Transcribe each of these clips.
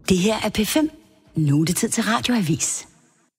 Det her er P5. Nu er det tid til Radioavis.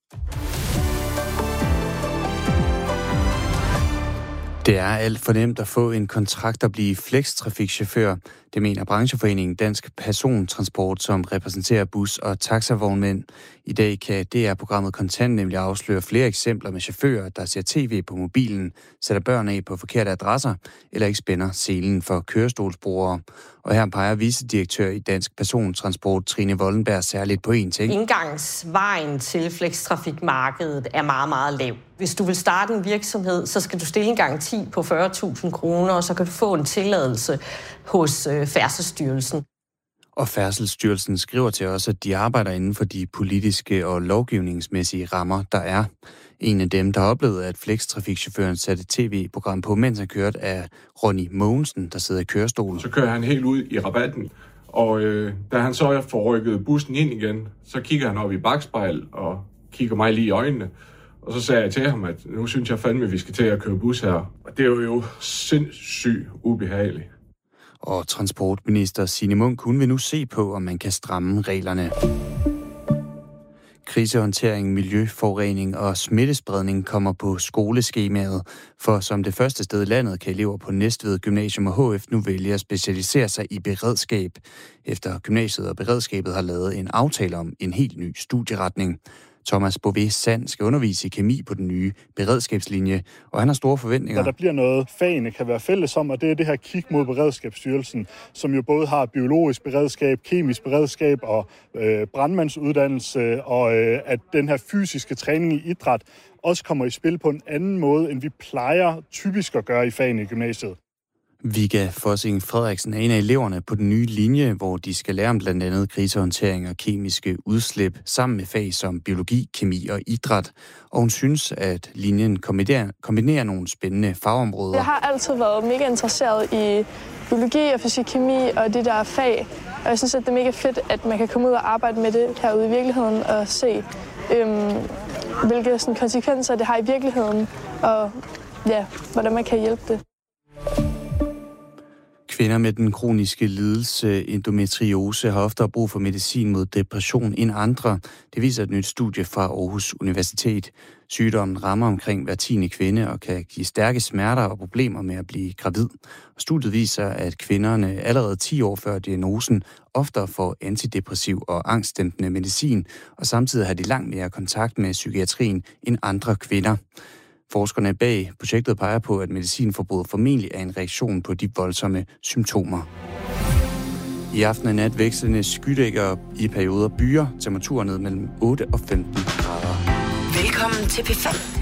Det er alt for nemt at få en kontrakt og blive flextrafikchauffør. Det mener brancheforeningen Dansk Persontransport, som repræsenterer bus- og taxavognmænd. I dag kan DR-programmet Kontant nemlig afsløre flere eksempler med chauffører, der ser tv på mobilen, sætter børn af på forkerte adresser eller ikke spænder selen for kørestolsbrugere. Og her peger vicedirektør i Dansk Persontransport Trine Vollenberg særligt på én ting. Indgangsvejen til flextrafikmarkedet er meget, meget lav. Hvis du vil starte en virksomhed, så skal du stille en garanti på 40.000 kroner, og så kan du få en tilladelse hos Færdselsstyrelsen. Og Færdselsstyrelsen skriver til os, at de arbejder inden for de politiske og lovgivningsmæssige rammer, der er. En af dem, der har oplevet, at flextrafikchaufføren satte tv-program på, mens han kørte, er Ronny Mogensen, der sidder i kørestolen. Så kører han helt ud i rabatten, og da han så får rykket bussen ind igen, så kigger han op i bakspejl og kigger mig lige i øjnene. Og så sagde jeg til ham, at nu synes jeg fandme, at vi skal til at køre bus her. Og det er jo sindssygt ubehageligt. Og transportminister Signe Munk, hun vil nu se på, om man kan stramme reglerne. Krisehåndtering, miljøforurening og smittespredning kommer på skoleskemaet. For som det første sted i landet kan elever på Næstved Gymnasium og HF nu vælge at specialisere sig i beredskab. Efter gymnasiet og beredskabet har lavet en aftale om en helt ny studieretning. Thomas Bové Sand skal undervise i kemi på den nye beredskabslinje, og han har store forventninger. Der bliver noget, fagene kan være fælles om, og det er det her kig mod Beredskabsstyrelsen, som jo både har biologisk beredskab, kemisk beredskab og brandmandsuddannelse, og at den her fysiske træning i idræt også kommer i spil på en anden måde, end vi plejer typisk at gøre i fagene i gymnasiet. Vigga Fossing Frederiksen er en af eleverne på den nye linje, hvor de skal lære om blandt andet krisehåndtering og kemiske udslip, sammen med fag som biologi, kemi og idræt. Og hun synes, at linjen kombinerer nogle spændende fagområder. Jeg har altid været mega interesseret i biologi og fysik, kemi og det der fag. Og jeg synes, at det er mega fedt, at man kan komme ud og arbejde med det herude i virkeligheden og se, hvilke sådan, konsekvenser det har i virkeligheden, og ja, hvordan man kan hjælpe det. Kvinder med den kroniske lidelse endometriose har oftere brug for medicin mod depression end andre. Det viser et nyt studie fra Aarhus Universitet. Sygdommen rammer omkring hver 10. kvinde og kan give stærke smerter og problemer med at blive gravid. Og studiet viser, at kvinderne allerede 10 år før diagnosen oftere får antidepressiv og angstdæmpende medicin, og samtidig har de langt mere kontakt med psykiatrien end andre kvinder. Forskerne bag projektet peger på, at medicinforbruget formentlig er en reaktion på de voldsomme symptomer. I aften og nat vekslende skydækker i perioder byer, temperaturer ned mellem 8 og 15 grader. Velkommen til P5.